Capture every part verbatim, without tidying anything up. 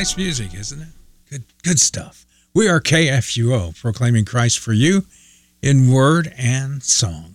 Nice music, isn't it? Good, good stuff. We are K F U O, proclaiming Christ for you in word and song.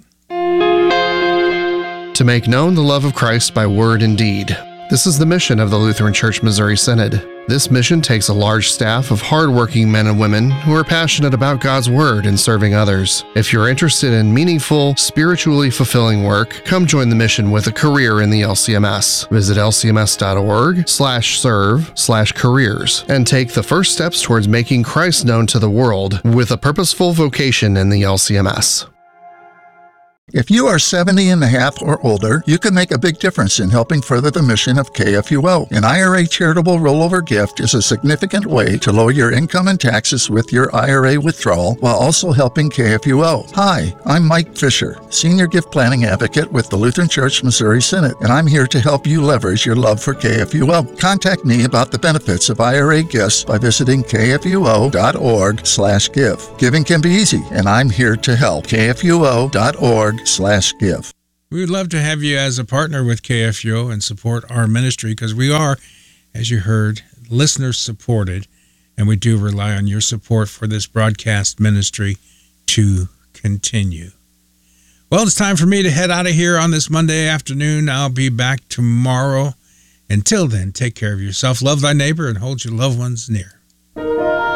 To make known the love of Christ by word and deed. This is the mission of the Lutheran Church Missouri Synod. This mission takes a large staff of hardworking men and women who are passionate about God's Word and serving others. If you're interested in meaningful, spiritually fulfilling work, come join the mission with a career in the L C M S. Visit lcms.org slash serve slash careers and take the first steps towards making Christ known to the world with a purposeful vocation in the L C M S. If you are seventy and a half or older, you can make a big difference in helping further the mission of K F U O. An I R A charitable rollover gift is a significant way to lower your income and taxes with your I R A withdrawal while also helping K F U O. Hi, I'm Mike Fisher, Senior Gift Planning Advocate with the Lutheran Church Missouri Synod, and I'm here to help you leverage your love for K F U O. Contact me about the benefits of I R A gifts by visiting kfuo.org slash give. Giving can be easy, and I'm here to help. kfuo.org slash give. We would love to have you as a partner with K F U O and support our ministry because we are, as you heard, listener supported, and we do rely on your support for this broadcast ministry to continue. Well, it's time for me to head out of here on this Monday afternoon. I'll be back tomorrow. Until then, take care of yourself, love thy neighbor, and hold your loved ones near.